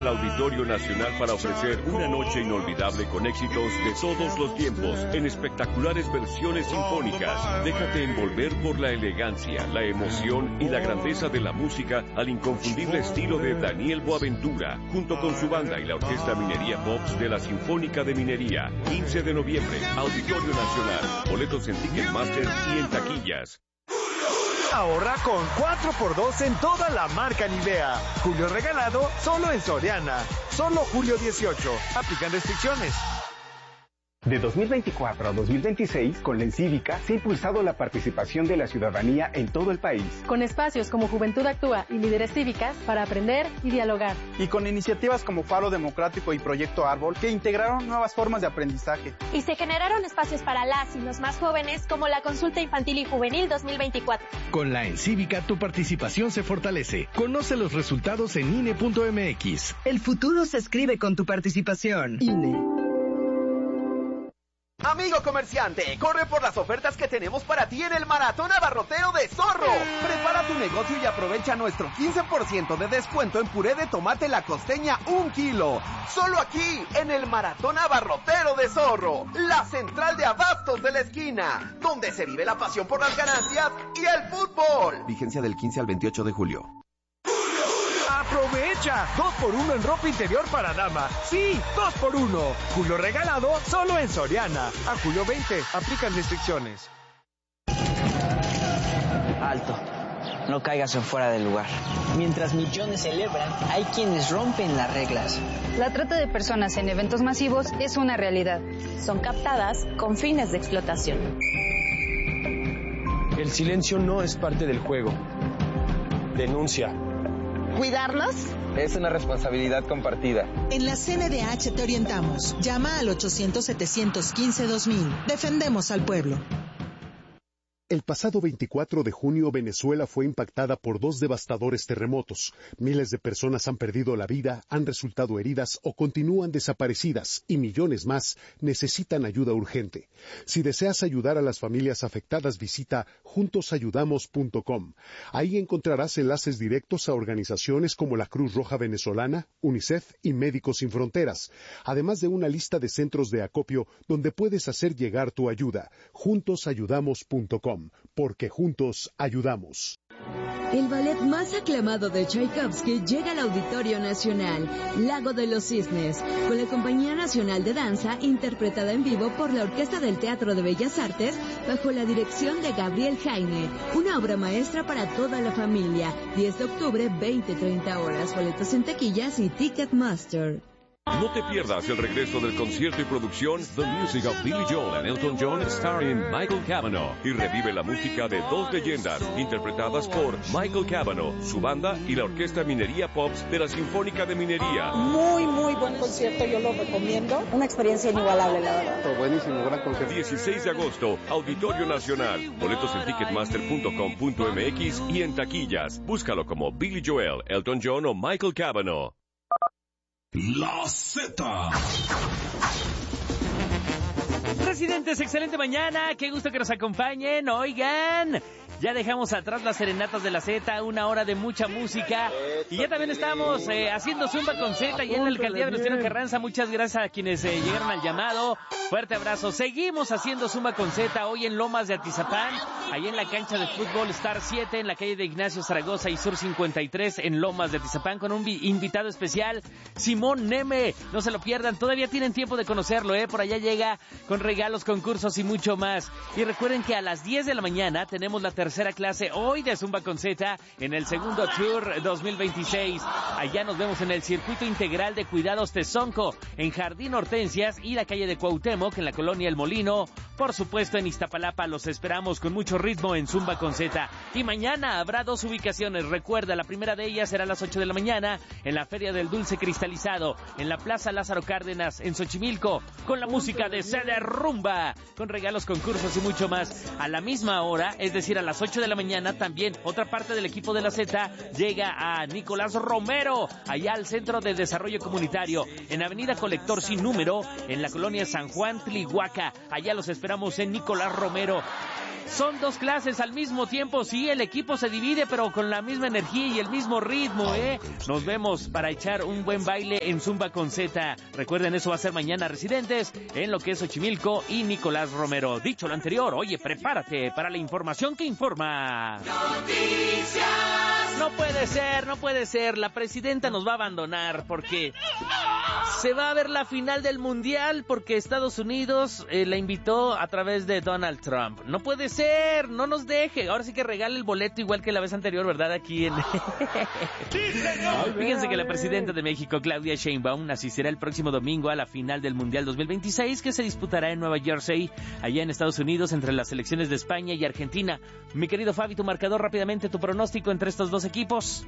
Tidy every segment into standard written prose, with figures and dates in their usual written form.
El Auditorio Nacional para ofrecer una noche inolvidable con éxitos de todos los tiempos en espectaculares versiones sinfónicas. Déjate envolver por la elegancia, la emoción y la grandeza de la música al inconfundible estilo de Daniel Boaventura, junto con su banda y la Orquesta Minería Pops de la Sinfónica de Minería. 15 de noviembre, Auditorio Nacional. Boletos en Ticketmaster y en taquillas. Ahorra con 4x2 en toda la marca Nivea. Julio regalado solo en Soriana. Solo julio 18. Aplican restricciones. De 2024 a 2026, con la Encívica se ha impulsado la participación de la ciudadanía en todo el país. Con espacios como Juventud Actúa y Líderes Cívicas para aprender y dialogar. Y con iniciativas como Faro Democrático y Proyecto Árbol que integraron nuevas formas de aprendizaje. Y se generaron espacios para las y los más jóvenes como la Consulta Infantil y Juvenil 2024. Con la Encívica tu participación se fortalece. Conoce los resultados en INE.mx. El futuro se escribe con tu participación. INE. Amigo comerciante, corre por las ofertas que tenemos para ti en el Maratón Abarrotero de Zorro. Prepara tu negocio y aprovecha nuestro 15% de descuento en puré de tomate La Costeña 1 kilo. Solo aquí, en el Maratón Abarrotero de Zorro, la central de abastos de la esquina, donde se vive la pasión por las ganancias y el fútbol. Vigencia del 15 al 28 de julio. ¡Aprovecha! 2x1 en ropa interior para dama. ¡Sí! 2x1. Julio regalado solo en Soriana. A julio 20. Aplican restricciones. Alto. No caigas en fuera del lugar. Mientras millones celebran, hay quienes rompen las reglas. La trata de personas en eventos masivos es una realidad. Son captadas con fines de explotación. El silencio no es parte del juego. Denuncia. ¿Cuidarnos? Es una responsabilidad compartida. En la CNDH te orientamos. Llama al 800-715-2000. Defendemos al pueblo. El pasado 24 de junio, Venezuela fue impactada por 2 devastadores terremotos. Miles de personas han perdido la vida, han resultado heridas o continúan desaparecidas, y millones más necesitan ayuda urgente. Si deseas ayudar a las familias afectadas, visita juntosayudamos.com. Ahí encontrarás enlaces directos a organizaciones como la Cruz Roja Venezolana, UNICEF y Médicos Sin Fronteras, además de una lista de centros de acopio donde puedes hacer llegar tu ayuda. Juntosayudamos.com. Porque juntos ayudamos. El ballet más aclamado de Tchaikovsky llega al Auditorio Nacional, Lago de los Cisnes, con la Compañía Nacional de Danza, interpretada en vivo por la Orquesta del Teatro de Bellas Artes, bajo la dirección de Gabriel Jaime. Una obra maestra para toda la familia. 10 de octubre, 20-30 horas. Boletos en taquillas y Ticketmaster. No te pierdas el regreso del concierto y producción The Music of Billy Joel and Elton John starring Michael Cavanaugh, y revive la música de 2 leyendas interpretadas por Michael Cavanaugh, su banda y la Orquesta Minería Pops de la Sinfónica de Minería. Muy buen concierto, yo lo recomiendo. Una experiencia inigualable, la verdad. Buenísimo, gran concierto. 16 de agosto, Auditorio Nacional. Boletos en ticketmaster.com.mx y en taquillas. Búscalo como Billy Joel, Elton John o Michael Cavanaugh. La Z. Residentes, excelente mañana, qué gusto que nos acompañen. Oigan, ya dejamos atrás las serenatas de la Z, 1 hora de mucha música, y ya también estamos haciendo Zumba con Z y en la alcaldía de Venustiano Carranza. Muchas gracias a quienes llegaron al llamado. Fuerte abrazo. Seguimos haciendo Zumba con Z hoy en Lomas de Atizapán, ahí en la cancha de fútbol Star 7, en la calle de Ignacio Zaragoza y Sur 53 en Lomas de Atizapán, con un invitado especial, Simón Neme. No se lo pierdan, todavía tienen tiempo de conocerlo, por allá llega con regalos, concursos y mucho más. Y recuerden que a las 10 de la mañana tenemos la tercera clase hoy de Zumba con Z en el segundo Tour 2026. Allá nos vemos en el Circuito Integral de Cuidados Tezonco, en Jardín Hortensias y la calle de Cuauhtémoc, en la colonia El Molino. Por supuesto, en Iztapalapa los esperamos con mucho ritmo en Zumba con Z. Y mañana habrá 2 ubicaciones. Recuerda, la primera de ellas será a las 8 de la mañana en la Feria del Dulce Cristalizado, en la Plaza Lázaro Cárdenas, en Xochimilco, con la música de CD Rumba, con regalos, concursos y mucho más. A la misma hora, es decir, a las 8 de la mañana, también otra parte del equipo de la Z llega a Nicolás Romero, allá al Centro de Desarrollo Comunitario, en Avenida Colector Sin Número, en la colonia San Juan Tlihuaca. Allá los esperamos en Nicolás Romero. Son dos clases al mismo tiempo, sí, el equipo se divide, pero con la misma energía y el mismo ritmo, ¿eh? Nos vemos para echar un buen baile en Zumba con Z. Recuerden, eso va a ser mañana, residentes, en lo que es Xochimilco y Nicolás Romero. Dicho lo anterior, oye, prepárate para la información que informa. Noticias. No puede ser, la presidenta nos va a abandonar porque se va a ver la final del Mundial porque Estados Unidos la invitó a través de Donald Trump. No puede ser, no nos deje. Ahora sí que regale el boleto igual que la vez anterior, ¿verdad? Aquí en... Fíjense que la presidenta de México, Claudia Sheinbaum, asistirá el próximo domingo a la final del Mundial 2026 que se disputará en Nueva Jersey, allá en Estados Unidos, entre las selecciones de España y Argentina. Mi querido Fabi, tu marcador rápidamente, tu pronóstico entre estos dos equipos.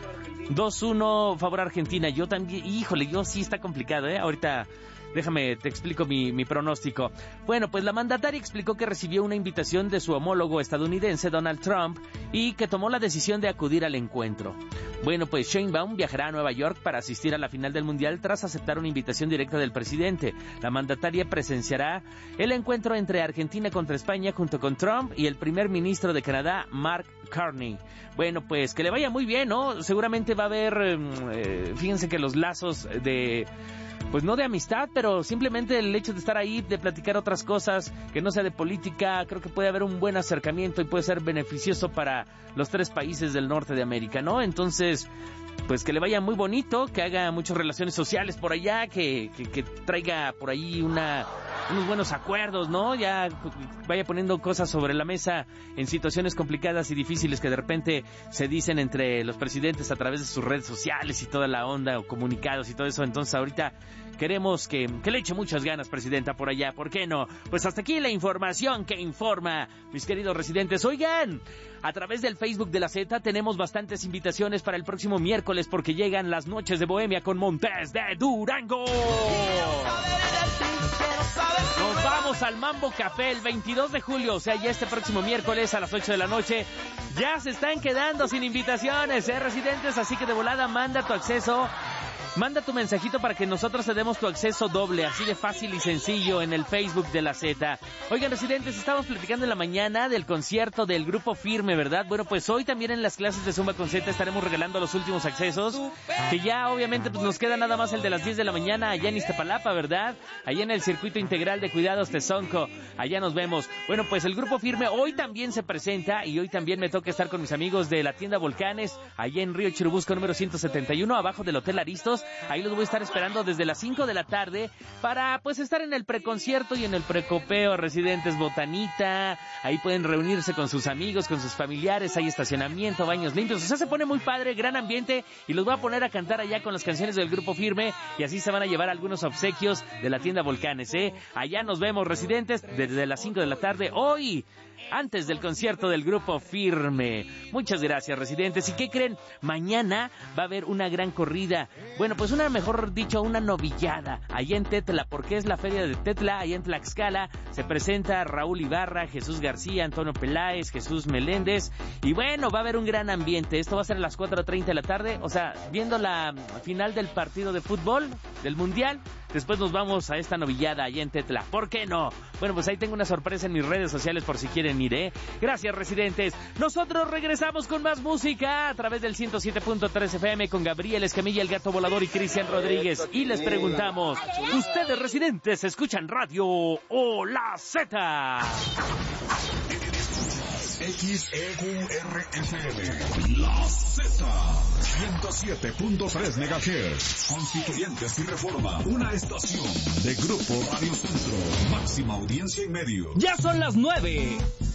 2-1 favor Argentina. Yo también, híjole, yo sí está complicado, ahorita déjame, te explico mi pronóstico. Bueno, pues la mandataria explicó que recibió una invitación de su homólogo estadounidense, Donald Trump, y que tomó la decisión de acudir al encuentro. Bueno, pues Sheinbaum viajará a Nueva York para asistir a la final del Mundial tras aceptar una invitación directa del presidente. La mandataria presenciará el encuentro entre Argentina contra España junto con Trump y el primer ministro de Canadá, Mark Carney. Bueno, pues que le vaya muy bien, ¿no? Seguramente va a haber, fíjense que los lazos de... Pues no de amistad, pero simplemente el hecho de estar ahí, de platicar otras cosas que no sea de política, creo que puede haber un buen acercamiento y puede ser beneficioso para los tres países del norte de América, ¿no? Entonces, pues que le vaya muy bonito, que haga muchas relaciones sociales por allá, que traiga por ahí unos buenos acuerdos, ¿no? Ya vaya poniendo cosas sobre la mesa en situaciones complicadas y difíciles que de repente se dicen entre los presidentes a través de sus redes sociales y toda la onda, o comunicados y todo eso. Entonces ahorita queremos que le eche muchas ganas, presidenta, por allá. ¿Por qué no? Pues hasta aquí la información que informa, mis queridos residentes. Oigan, a través del Facebook de la Z tenemos bastantes invitaciones para el próximo miércoles porque llegan las noches de Bohemia con Montes de Durango. Nos vamos al Mambo Café el 22 de julio, o sea, ya este próximo miércoles a las 8 de la noche. Ya se están quedando sin invitaciones, residentes, así que de volada manda tu acceso. Manda tu mensajito para que nosotros te demos tu acceso doble, así de fácil y sencillo en el Facebook de la Z. Oigan, residentes, estábamos platicando en la mañana del concierto del Grupo Firme, ¿verdad? Bueno, pues hoy también en las clases de Zumba con Z estaremos regalando los últimos accesos, que ya obviamente pues nos queda nada más el de las 10 de la mañana allá en Iztapalapa, ¿verdad? Allá en el Circuito Integral de Cuidados Tezonco, allá nos vemos. Bueno, pues el Grupo Firme hoy también se presenta y hoy también me toca estar con mis amigos de la tienda Volcanes, allá en Río Churubusco número 171, abajo del Hotel Aristos. Ahí los voy a estar esperando desde las 5 de la tarde para pues estar en el preconcierto y en el precopeo, residentes, botanita. Ahí pueden reunirse con sus amigos, con sus familiares, hay estacionamiento, baños limpios. O sea, se pone muy padre, gran ambiente y los voy a poner a cantar allá con las canciones del Grupo Firme y así se van a llevar algunos obsequios de la tienda Volcanes, Allá nos vemos, residentes, desde las 5 de la tarde hoy, antes del concierto del Grupo Firme. Muchas gracias, residentes. ¿Y qué creen? Mañana va a haber una gran corrida. Bueno, pues mejor dicho, una novillada allá en Tetla, porque es la feria de Tetla, allá en Tlaxcala. Se presenta Raúl Ibarra, Jesús García, Antonio Peláez, Jesús Meléndez. Y bueno, va a haber un gran ambiente. Esto va a ser a las 4:30 de la tarde. O sea, viendo la final del partido de fútbol, del Mundial. Después nos vamos a esta novillada allá en Tetla. ¿Por qué no? Bueno, pues ahí tengo una sorpresa en mis redes sociales por si quieren ir, Gracias, residentes. Nosotros regresamos con más música a través del 107.3 FM con Gabriel Escamilla, el Gato Volador y Cristian Rodríguez. Y les preguntamos, ¿ustedes, residentes, escuchan radio o la Z? XEURFM, la Z, 107.3 MHz, Constituyentes y Reforma, una estación de Grupo Radio Centro, máxima audiencia y medios. Ya son las 9.